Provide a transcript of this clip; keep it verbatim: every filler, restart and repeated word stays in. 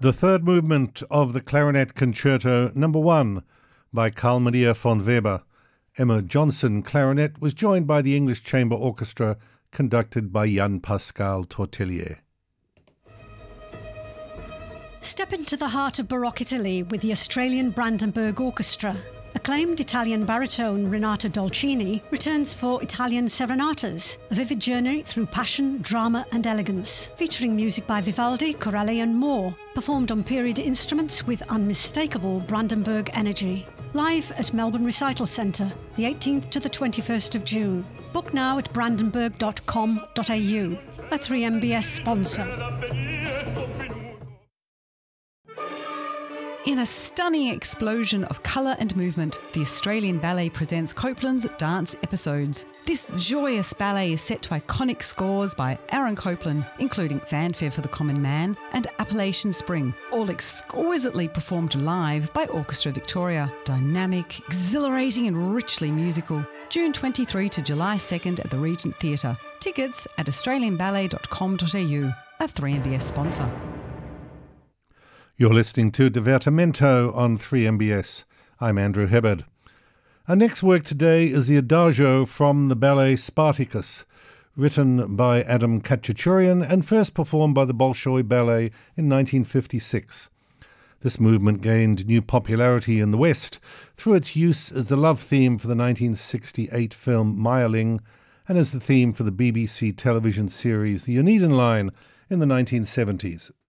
The third movement of the Clarinet Concerto Number One by Carl Maria von Weber. Emma Johnson clarinet was joined by the English Chamber Orchestra, conducted by Jan-Pascal Tortelier. Step into the heart of Baroque Italy with the Australian Brandenburg Orchestra. Acclaimed Italian baritone Renato Dolcini returns for Italian Serenatas, a vivid journey through passion, drama and elegance, featuring music by Vivaldi, Corelli and more, performed on period instruments with unmistakable Brandenburg energy. Live at Melbourne Recital Centre, the eighteenth to the twenty-first of June. Book now at brandenburg dot com dot a u, a three M B S sponsor. In a stunning explosion of colour and movement, the Australian Ballet presents Copland's Dance Episodes. This joyous ballet is set to iconic scores by Aaron Copland, including Fanfare for the Common Man and Appalachian Spring, all exquisitely performed live by Orchestra Victoria. Dynamic, exhilarating and richly musical. June twenty-third to July second at the Regent Theatre. Tickets at australian ballet dot com dot a u, a three M B S sponsor. You're listening to Divertimento on three M B S. I'm Andrew Hibbard. Our next work today is the Adagio from the ballet Spartacus, written by Adam Khachaturian and first performed by the Bolshoi Ballet in nineteen fifty-six. This movement gained new popularity in the West through its use as the love theme for the nineteen sixty-eight film Mayerling and as the theme for the B B C television series The Oneiden Line in the nineteen seventies.